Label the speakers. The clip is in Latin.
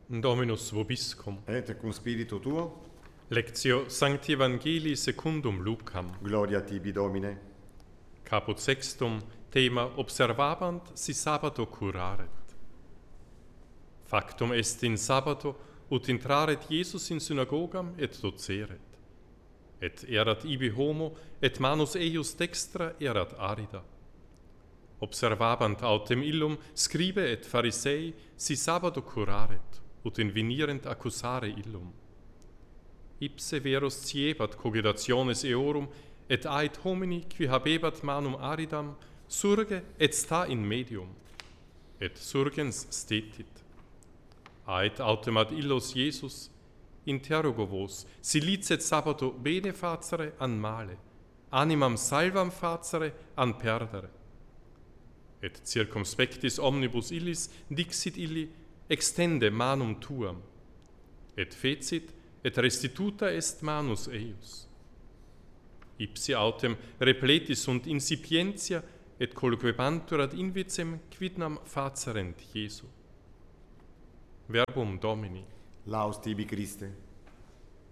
Speaker 1: Dominus vobiscum.
Speaker 2: Et cum spiritu tuo,
Speaker 1: Lectio Sancti Evangelii secundum Lucam.
Speaker 2: gloria tibi Domine.
Speaker 1: Caput sextum, thema observabant si sabbato curaret. Factum est in sabbato, ut intraret Iesus in synagogam et doceret. Et erat ibi homo, et manus eius dextra erat arida. Observabant autem illum, scribe et Pharisei si sabbato curaret, ut invenirent accusare illum. Ipse veros ciebat cogitationes eorum, et ait homini qui habebat manum aridam, surge et sta in medium, et surgens stetit. Ait autem ad illos Iesus, interrogo vos, si licet sabbato bene facere an male, animam salvam facere an perdere. Et circumspectis omnibus illis dixit illi, extende manum tuam, et fecit, et restituta est manus eius. Ipsi autem repletis sunt insipientia, et colquebantur ad invicem quidnam facerent Iesu. Verbum Domini.
Speaker 2: Laus tibi Christe.